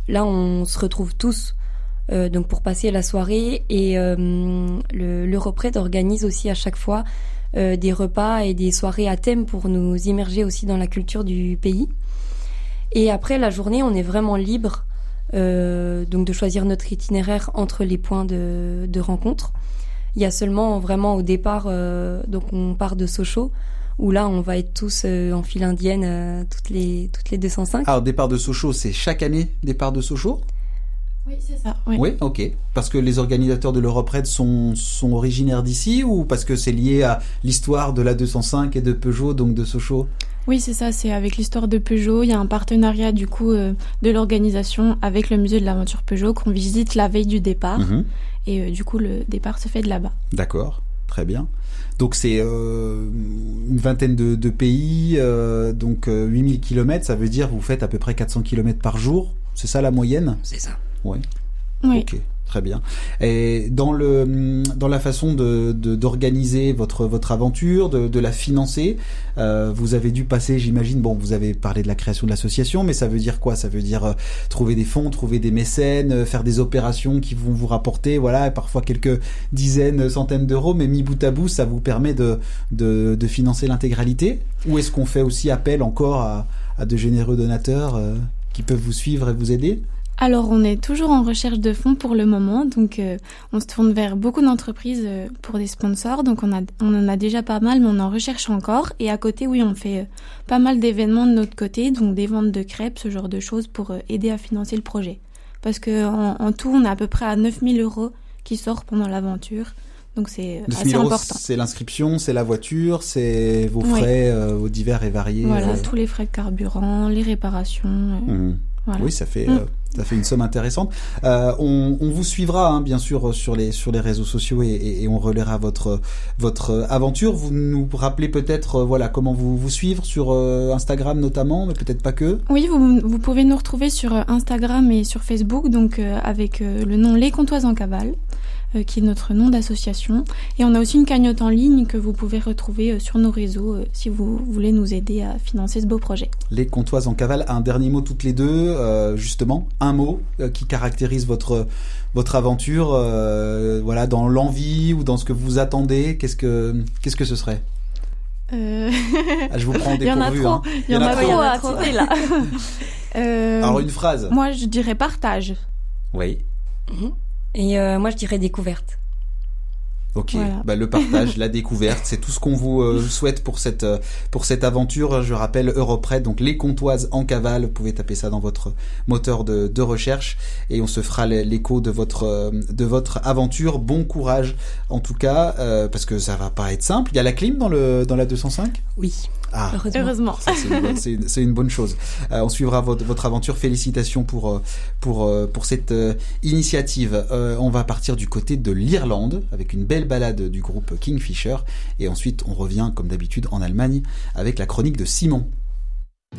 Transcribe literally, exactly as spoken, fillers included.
là, on se retrouve tous euh, donc pour passer la soirée. Et euh, le, l'Europred organise aussi à chaque fois euh, des repas et des soirées à thème pour nous immerger aussi dans la culture du pays. Et après la journée, on est vraiment libre euh, donc de choisir notre itinéraire entre les points de, de rencontre. Il y a seulement vraiment au départ, euh, donc on part de Sochaux, où là on va être tous euh, en file indienne euh, toutes les toutes les deux cent cinq. Alors départ de Sochaux, c'est chaque année départ de Sochaux ? Oui, c'est ça. Oui. Oui, ok. Parce que les organisateurs de l'Europred sont sont originaires d'ici ou parce que c'est lié à l'histoire de la deux cent cinq et de Peugeot, donc de Sochaux ? Oui, c'est ça, c'est avec l'histoire de Peugeot. Il y a un partenariat du coup euh, de l'organisation avec le musée de l'aventure Peugeot qu'on visite la veille du départ. Mmh. Et euh, du coup, le départ se fait de là-bas. D'accord, très bien. Donc c'est euh, une vingtaine de, de pays, euh, donc euh, huit mille kilomètres, ça veut dire que vous faites à peu près quatre cents kilomètres par jour. C'est ça la moyenne ? C'est ça. Oui. Oui. Ok. Très bien. Et dans le dans la façon de, de d'organiser votre votre aventure, de, de la financer, euh, vous avez dû passer, j'imagine. Bon, vous avez parlé de la création de l'association, mais ça veut dire quoi ? Ça veut dire euh, trouver des fonds, trouver des mécènes, euh, faire des opérations qui vont vous rapporter, voilà, parfois quelques dizaines, centaines d'euros, mais mis bout à bout, ça vous permet de de, de financer l'intégralité. Ou est-ce qu'on fait aussi appel encore à, à de généreux donateurs euh, qui peuvent vous suivre et vous aider ? Alors, on est toujours en recherche de fonds pour le moment, donc euh, on se tourne vers beaucoup d'entreprises euh, pour des sponsors, donc on, a, on en a déjà pas mal, mais on en recherche encore. Et à côté, oui, on fait euh, pas mal d'événements de notre côté, donc des ventes de crêpes, ce genre de choses pour euh, aider à financer le projet. Parce que en, en tout, on est à peu près à neuf mille euros qui sortent pendant l'aventure, donc c'est euh, assez important. C'est l'inscription, c'est la voiture, c'est vos frais oui. euh, divers et variés. Voilà, euh... tous les frais de carburant, les réparations. Euh... Mmh. Voilà. Oui, ça fait mmh. euh, ça fait une somme intéressante. Euh, on, on vous suivra hein, bien sûr sur les sur les réseaux sociaux et, et, et on relaiera votre votre aventure. Vous nous rappelez peut-être euh, voilà comment vous vous suivre sur euh, Instagram notamment, mais peut-être pas que. Oui, vous vous pouvez nous retrouver sur Instagram et sur Facebook, donc euh, avec euh, le nom Les Comtoises en Cavale, euh, qui est notre nom d'association. Et on a aussi une cagnotte en ligne que vous pouvez retrouver euh, sur nos réseaux euh, si vous voulez nous aider à financer ce beau projet. Les Comtoises en Cavale. Un dernier mot toutes les deux, euh, justement, un mot euh, qui caractérise votre votre aventure, euh, voilà, dans l'envie ou dans ce que vous attendez. Qu'est-ce que qu'est-ce que ce serait ? Euh... Ah, je vous prends Il y en a trop. Hein. Il y en a trop à citer là. euh... Alors une phrase. Moi, je dirais partage. Oui. Et euh, moi, je dirais découverte. Ok, voilà. Bah, le partage, la découverte, c'est tout ce qu'on vous euh, souhaite pour cette euh, pour cette aventure. Je rappelle Europred, donc les Comtoises en cavale. Vous pouvez taper ça dans votre moteur de, de recherche et on se fera l'écho de votre euh, de votre aventure. Bon courage en tout cas, euh, parce que ça va pas être simple. Il y a la clim dans le dans la deux cent cinq ? Oui. Ah, heureusement. heureusement. Ça, c'est, une, c'est, une, c'est une bonne chose. Euh, on suivra votre, votre aventure. Félicitations pour pour pour cette euh, initiative. Euh, on va partir du côté de l'Irlande avec une belle balade du groupe Kingfisher et ensuite on revient comme d'habitude en Allemagne avec la chronique de Simon.